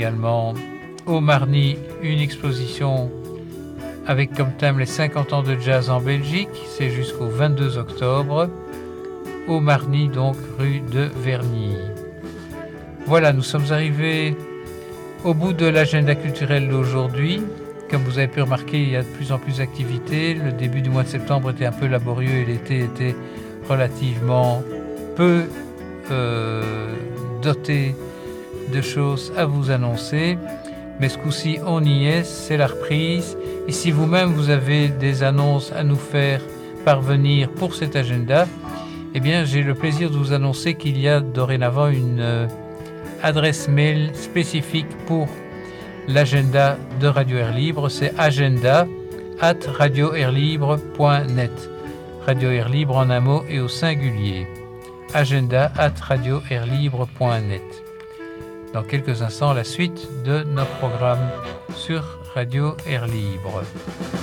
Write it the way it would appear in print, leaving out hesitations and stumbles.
Également au Marny, une exposition avec comme thème les 50 ans de jazz en Belgique. C'est jusqu'au 22 octobre. Au Marny, donc rue de Verny. Voilà, nous sommes arrivés au bout de l'agenda culturel d'aujourd'hui. Comme vous avez pu remarquer, il y a de plus en plus d'activités. Le début du mois de septembre était un peu laborieux et l'été était relativement peu doté de choses à vous annoncer. Mais ce coup-ci, on y est, c'est la reprise. Et si vous-même, vous avez des annonces à nous faire parvenir pour cet agenda, eh bien, j'ai le plaisir de vous annoncer qu'il y a dorénavant une adresse mail spécifique pour l'agenda de Radio Air Libre. C'est agenda@radioairlibre.net. Radio Air Libre en un mot et au singulier. agenda@radioairlibre.net. Dans quelques instants, la suite de notre programme sur Radio Air Libre.